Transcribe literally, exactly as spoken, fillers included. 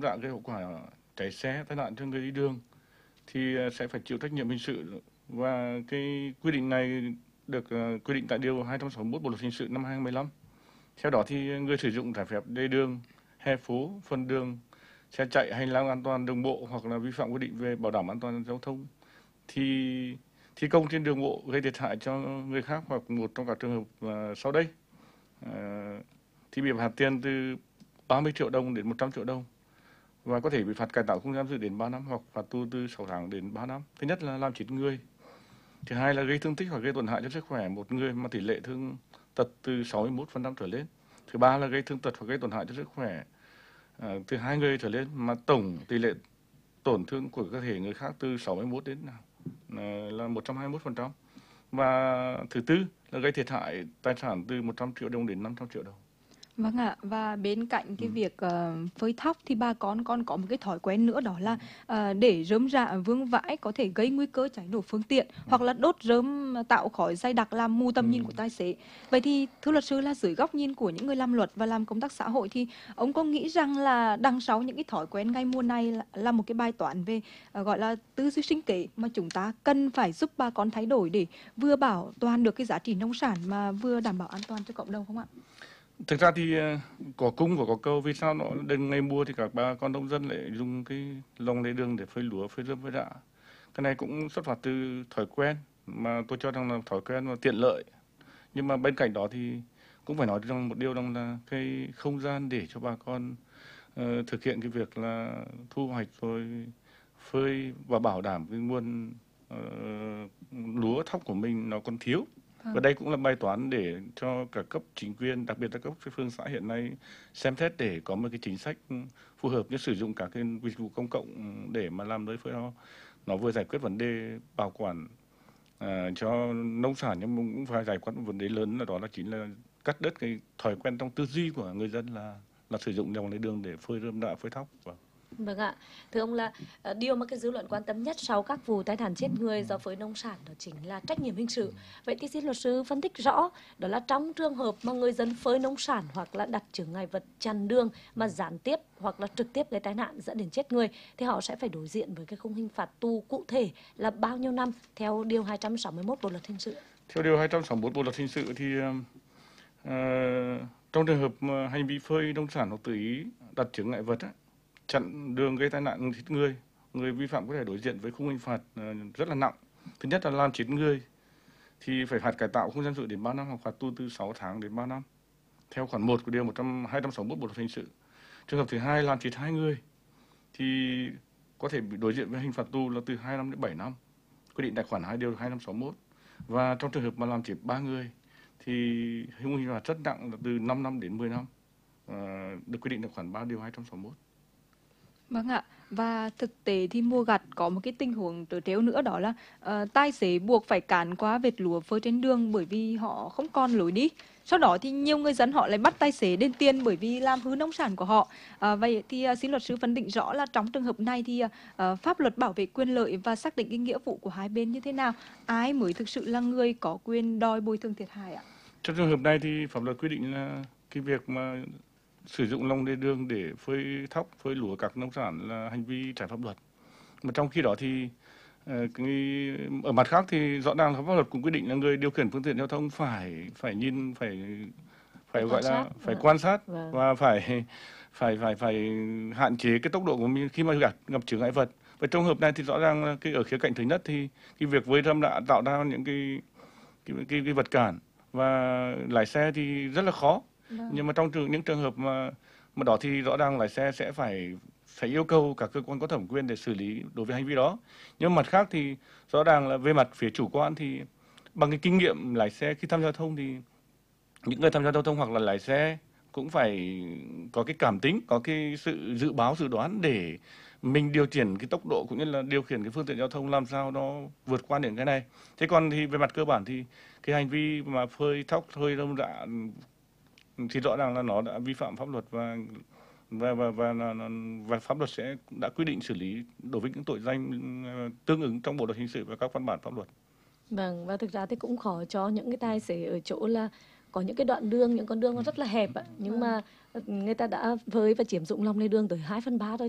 dạ gây hậu quả cháy xe, tai nạn cho người đi đường thì sẽ phải chịu trách nhiệm hình sự. Và cái quy định này được quy định tại điều hai trăm sáu mươi mốt Bộ luật hình sự năm hai nghìn không trăm mười lăm. Theo đó thì người sử dụng trái phép lề đường, hè phố, phần đường, xe chạy hành lang an toàn đường bộ hoặc là vi phạm quy định về bảo đảm an toàn giao thông thì thi công trên đường bộ gây thiệt hại cho người khác hoặc một trong các trường hợp uh, sau đây uh, thì bị phạt tiền từ ba mươi triệu đồng đến một trăm triệu đồng và có thể bị phạt cải tạo không giam giữ đến ba năm hoặc phạt tù từ sáu tháng đến ba năm. Thứ nhất là làm chết người. Thứ hai là gây thương tích hoặc gây tổn hại cho sức khỏe một người mà tỷ lệ thương tật từ sáu mươi mốt phần trăm trở lên. Thứ ba là gây thương tật hoặc gây tổn hại cho sức khỏe uh, từ hai người trở lên mà tổng tỷ lệ tổn thương của cơ thể người khác từ sáu mươi mốt đến uh, là một trăm hai mươi mốt phần trăm. Và thứ tư là gây thiệt hại tài sản từ một trăm triệu đồng đến năm trăm triệu đồng. Vâng ạ, và bên cạnh cái ừ. việc uh, phơi thóc thì bà con còn có một cái thói quen nữa, đó là uh, để rơm rạ vương vãi có thể gây nguy cơ cháy nổ phương tiện ừ. hoặc là đốt rơm tạo khói dày đặc làm mù tầm ừ. nhìn của tài xế. Vậy thì thưa luật sư, là dưới góc nhìn của những người làm luật và làm công tác xã hội thì ông có nghĩ rằng là đằng sau những cái thói quen ngay mùa này là, là một cái bài toán về uh, gọi là tư duy sinh kế mà chúng ta cần phải giúp bà con thay đổi để vừa bảo toàn được cái giá trị nông sản mà vừa đảm bảo an toàn cho cộng đồng không ạ? Thực ra thì có cung và có cầu, vì sao nó đến ngày mùa thì các bà con nông dân lại dùng cái lồng lề đường để phơi lúa, phơi rơm, phơi rạ. Cái này cũng xuất phát từ thói quen mà tôi cho rằng là thói quen và tiện lợi. Nhưng mà bên cạnh đó thì cũng phải nói rằng một điều rằng là cái không gian để cho bà con uh, thực hiện cái việc là thu hoạch rồi phơi và bảo đảm cái nguồn uh, lúa thóc của mình nó còn thiếu. Và đây cũng là bài toán để cho cả cấp chính quyền, đặc biệt là cấp phường xã hiện nay xem xét để có một cái chính sách phù hợp như sử dụng các cái dịch vụ công cộng để mà làm nơi phơi nó nó vừa giải quyết vấn đề bảo quản uh, cho nông sản, nhưng cũng phải giải quyết một vấn đề lớn là đó là chính là cắt đứt cái thói quen trong tư duy của người dân là là sử dụng dòng lề đường để phơi rơm rạ, phơi thóc. Vâng. Vâng ạ, thưa ông, là uh, điều mà cái dư luận quan tâm nhất sau các vụ tai nạn chết người do phơi nông sản đó chính là trách nhiệm hình sự. Vậy thì xin luật sư phân tích rõ, đó là trong trường hợp mà người dân phơi nông sản hoặc là đặt chướng ngại vật chắn đường mà gián tiếp hoặc là trực tiếp gây tai nạn dẫn đến chết người thì họ sẽ phải đối diện với cái khung hình phạt tù cụ thể là bao nhiêu năm theo điều hai trăm sáu mươi mốt Bộ luật hình sự? Theo điều hai trăm sáu mươi mốt Bộ luật hình sự thì uh, trong trường hợp mà hành vi phơi nông sản hoặc tự ý đặt chướng ngại vật á, chặn đường gây tai nạn chết người, người vi phạm có thể đối diện với khung hình phạt rất là nặng. Thứ nhất là làm chết người thì phải phạt cải tạo không giam giữ đến ba năm hoặc phạt tù từ sáu tháng đến ba năm theo khoản một của điều một trăm hai trăm sáu mươi mốt Bộ luật hình sự. Trường hợp thứ hai làm chết hai người thì có thể bị đối diện với hình phạt tù là từ hai năm đến bảy năm, quy định tại khoản hai điều hai trăm sáu mươi mốt. Và trong trường hợp mà làm chết ba người thì hình phạt rất nặng là từ năm năm đến mười năm, à, được quy định tại khoản ba điều hai trăm sáu mươi mốt. Vâng ạ, và thực tế thì mùa gặt có một cái tình huống trớ trêu nữa, đó là uh, tài xế buộc phải cán qua vệt lúa phơi trên đường bởi vì họ không còn lối đi. Sau đó thì nhiều người dân họ lại bắt tài xế đền tiền bởi vì làm hư nông sản của họ. À, vậy thì uh, xin luật sư phân định rõ là trong trường hợp này thì uh, pháp luật bảo vệ quyền lợi và xác định cái nghĩa vụ của hai bên như thế nào? Ai mới thực sự là người có quyền đòi bồi thường thiệt hại ạ? Trong trường hợp này thì pháp luật quy định là cái việc mà sử dụng lồng lề đường để phơi thóc, phơi lúa các nông sản là hành vi trái pháp luật. Mà trong khi đó thì cái, ở mặt khác thì rõ ràng là pháp luật cũng quy định là người điều khiển phương tiện giao thông phải phải nhìn phải phải gọi là phải quan sát và phải phải phải phải hạn chế cái tốc độ của mình khi mà gặp gặp chướng ngại vật. Và trong hợp này thì rõ ràng là cái ở khía cạnh thứ nhất thì cái việc với rơm đã tạo ra những cái cái, cái cái vật cản và lái xe thì rất là khó. Vâng. Nhưng mà trong trường những trường hợp mà mà đó thì rõ ràng lái xe sẽ phải phải yêu cầu các cơ quan có thẩm quyền để xử lý đối với hành vi đó. Nhưng mặt khác thì rõ ràng là về mặt phía chủ quan thì bằng cái kinh nghiệm lái xe khi tham gia giao thông thì những người tham gia giao thông hoặc là lái xe cũng phải có cái cảm tính, có cái sự dự báo dự đoán để mình điều chỉnh cái tốc độ cũng như là điều khiển cái phương tiện giao thông làm sao nó vượt qua những cái này. Thế còn thì về mặt cơ bản thì cái hành vi mà phơi thóc, phơi rơm rạ thì rõ ràng là nó đã vi phạm pháp luật và và và và, và, và pháp luật sẽ đã quy định xử lý đối với những tội danh tương ứng trong Bộ luật hình sự và các văn bản pháp luật. Vâng, và thực ra thì cũng khó cho những cái tài xế ở chỗ là có những cái đoạn đường, những con đường nó rất là hẹp ạ, nhưng mà người ta đã với và chiếm dụng lòng lề đường tới hai phần ba thôi